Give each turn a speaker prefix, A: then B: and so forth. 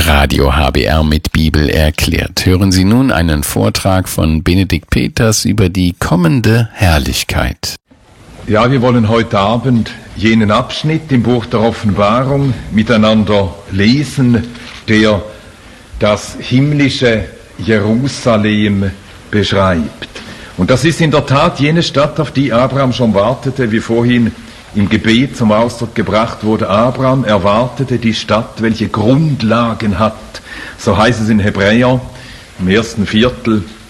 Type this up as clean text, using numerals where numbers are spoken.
A: Radio HBR mit Bibel erklärt. Hören Sie nun einen Vortrag von Benedikt Peters über die kommende Herrlichkeit.
B: Ja, wir wollen heute Abend jenen Abschnitt im Buch der Offenbarung miteinander lesen, der das himmlische Jerusalem beschreibt. Und das ist in der Tat jene Stadt, auf die Abraham schon wartete, wie vorhin im Gebet zum Ausdruck gebracht wurde. Abraham erwartete die Stadt, welche Grundlagen hat. So heißt es in Hebräer im 1. Viertel